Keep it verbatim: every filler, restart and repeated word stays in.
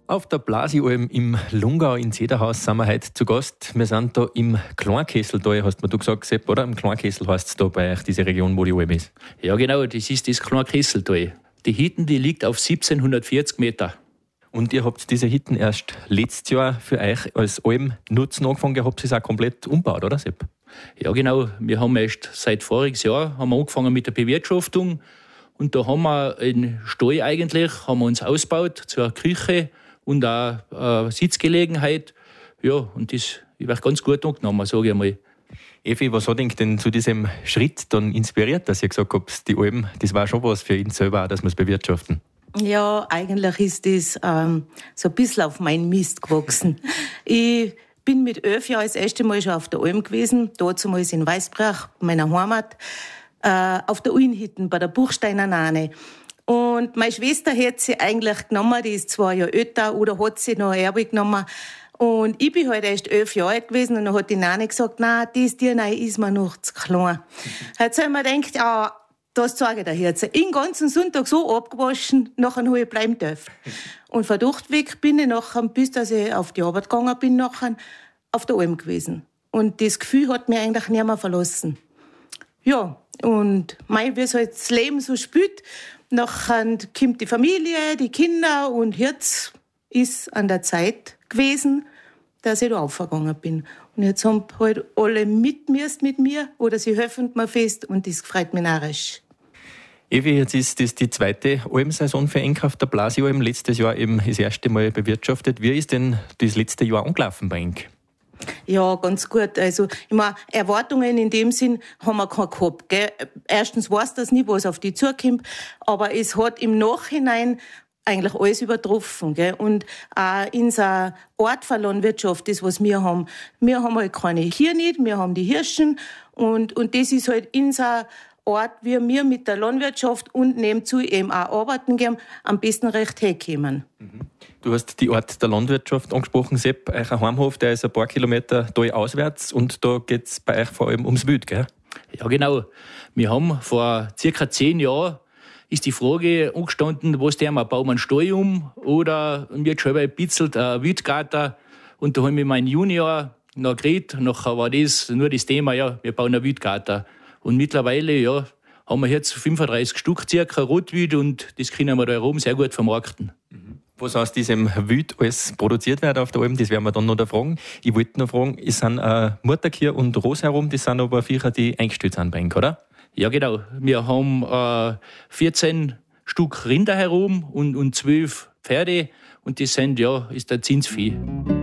Auf der Blasialm im Lungau in Zederhaus sind wir heute zu Gast. Wir sind da im Kleinkesseltal, hast mir du gesagt, Sepp, oder? Im Kleinkessel heißt es da bei euch, diese Region, wo die Alm ist. Ja genau, das ist das Kleinkesseltal. Die Hitten, die liegt auf siebzehnhundertvierzig Meter. Und ihr habt diese Hitten erst letztes Jahr für euch als Alm-Nutzen angefangen, ihr habt es auch komplett umgebaut, oder Sepp? Ja genau, wir haben erst seit voriges Jahr haben wir angefangen mit der Bewirtschaftung. Und da haben wir einen Stall eigentlich, haben wir uns ausgebaut zur Küche und auch äh, Sitzgelegenheit. Ja, und das wird ganz gut angenommen, sage ich einmal. Evi, was hat dich denn zu diesem Schritt dann inspiriert, dass ihr gesagt habt, die Alm, das war schon was für ihn selber, auch, dass wir es bewirtschaften? Ja, eigentlich ist das ähm, so ein bisschen auf meinen Mist gewachsen. Ich bin mit elf Jahren das erste Mal schon auf der Alm gewesen, damals in Weißbrach, meiner Heimat, äh, auf der Uinhitten bei der Buchsteiner Nane. Und meine Schwester hat sie eigentlich genommen, die ist zwei Jahre älter, oder hat sie noch Erbe genommen. Und ich bin halt erst elf Jahre alt gewesen und dann hat die Nane gesagt, nein, das dir nein, ist mir noch zu klein. Jetzt habe ich mir gedacht, ja, das zeige ich dir jetzt. Den ganzen Sonntag so abgewaschen, nachher habe ich bleiben dürfen. Und von dort weg bin ich nachher, bis dass ich auf die Arbeit gegangen bin, nachher auf der Alm gewesen. Und das Gefühl hat mich eigentlich nicht mehr verlassen. Ja, und mei, wie es halt das Leben so spielt, nachher kommt die Familie, die Kinder und jetzt ist an der Zeit gewesen, dass ich da aufgegangen bin. Und jetzt haben halt alle mit mir, mit mir oder sie helfen mir fest und das freut mich narrisch. Evi, jetzt ist das die zweite Almsaison für Enk auf der Blasialm. Letztes Jahr eben das erste Mal bewirtschaftet. Wie ist denn das letzte Jahr angelaufen bei Enk? Ja, ganz gut. Also, ich meine, Erwartungen in dem Sinn haben wir keine gehabt, gell? Erstens weiß das nie, was auf die zukommt, aber es hat im Nachhinein eigentlich alles übertroffen, gell? Und auch unser Ort von Landwirtschaft, das, was wir haben. Wir haben halt keine Kühe nicht, wir haben die Hirschen und, und das ist halt unser Ort, wie wir mit der Landwirtschaft und nebenzu eben auch arbeiten gehen, am besten recht herkommen. Mhm. Du hast die Art der Landwirtschaft angesprochen, Sepp. Euer Heimhof, der ist ein paar Kilometer da auswärts und da geht es bei euch vor allem ums Wild, gell? Ja, genau. Wir haben vor circa zehn Jahren ist die Frage angestanden, was der mal bauen wir einen Stall um oder wird schon ein bisschen ein Wildgarten. Und da haben wir meinen Junior noch geredet. Nachher war das nur das Thema, ja, wir bauen einen Wildgarten. Und mittlerweile, ja, haben wir jetzt fünfunddreißig Stück circa Rotwild und das können wir da oben sehr gut vermarkten. Was aus diesem Wild alles produziert wird auf der Alm, das werden wir dann noch fragen. Ich wollte noch fragen, es sind äh, Mutterkühe und Ross herum, das sind aber Viecher, die eingestellt sind bei Ihnen, oder? Ja, genau. Wir haben äh, vierzehn Stück Rinder herum und, und zwölf Pferde und das sind, ja, ist der Zinsvieh.